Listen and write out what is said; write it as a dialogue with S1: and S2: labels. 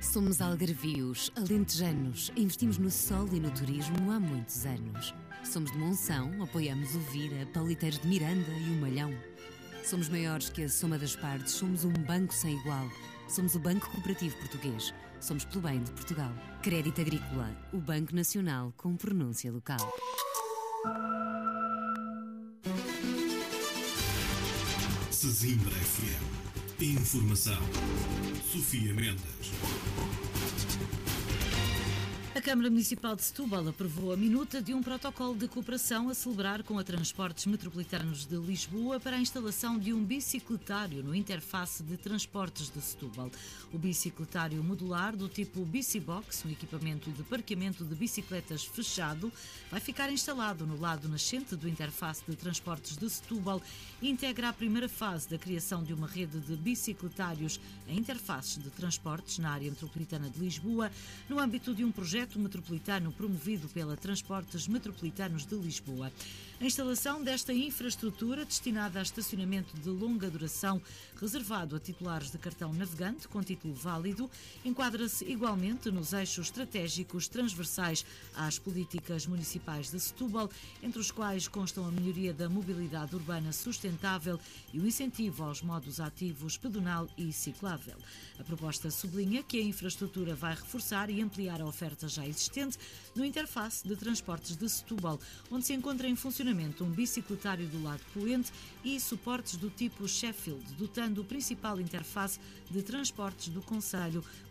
S1: Somos algarvios, alentejanos, investimos no sol e no turismo há muitos anos. Somos de Monção, apoiamos o Vira, Pauliteiros de Miranda e o Malhão. Somos maiores que a soma das partes, somos um banco sem igual. Somos o Banco Cooperativo Português. Somos pelo bem de Portugal. Crédito Agrícola, o Banco Nacional com pronúncia local.
S2: Sesimbra FM. Informação. Sofia Mendes.
S3: A Câmara Municipal de Setúbal aprovou a minuta de um protocolo de cooperação a celebrar com a Transportes Metropolitanos de Lisboa para a instalação de um bicicletário no interface de transportes de Setúbal. O bicicletário modular do tipo Bicibox, um equipamento de parqueamento de bicicletas fechado, vai ficar instalado no lado nascente do interface de transportes de Setúbal e integra a primeira fase da criação de uma rede de bicicletários em interfaces de transportes na área metropolitana de Lisboa, no âmbito de um projeto metropolitano promovido pela Transportes Metropolitanos de Lisboa. A instalação desta infraestrutura, destinada a estacionamento de longa duração, reservado a titulares de cartão navegante com título válido, enquadra-se igualmente nos eixos estratégicos transversais às políticas municipais de Setúbal, entre os quais constam a melhoria da mobilidade urbana sustentável e o incentivo aos modos ativos pedonal e ciclável. A proposta sublinha que a infraestrutura vai reforçar e ampliar a oferta já existente no interface de transportes de Setúbal, onde se encontra em funcionamento um bicicletário do lado poente e suportes do tipo Sheffield, dotando o principal interface de transportes do concelho